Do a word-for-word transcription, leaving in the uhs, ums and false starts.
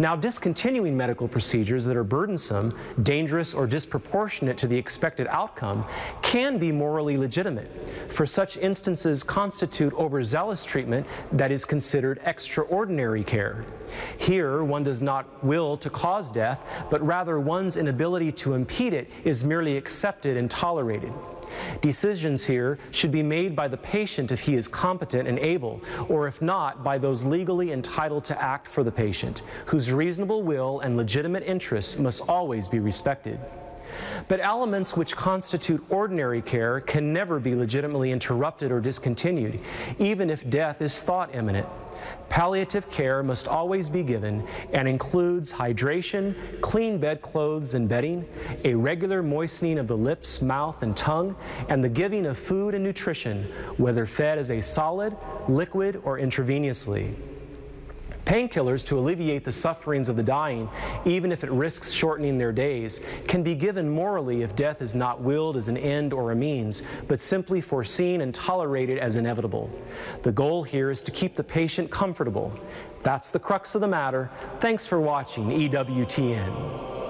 Now, discontinuing medical procedures that are burdensome, dangerous, or disproportionate to the expected outcome can be morally legitimate, for such instances constitute overzealous treatment that is considered extraordinary care. Here, one does not will to cause death, but rather one's inability to impede it is merely accepted and tolerated. Decisions here should be made by the patient if he is competent and able, or if not, by those legally entitled to act for the patient, whose reasonable will and legitimate interests must always be respected. But elements which constitute ordinary care can never be legitimately interrupted or discontinued, even if death is thought imminent. Palliative care must always be given and includes hydration, clean bedclothes and bedding, a regular moistening of the lips, mouth, and tongue, and the giving of food and nutrition, whether fed as a solid, liquid, or intravenously. Painkillers to alleviate the sufferings of the dying, even if it risks shortening their days, can be given morally if death is not willed as an end or a means, but simply foreseen and tolerated as inevitable. The goal here is to keep the patient comfortable. That's the crux of the matter. Thanks for watching E W T N.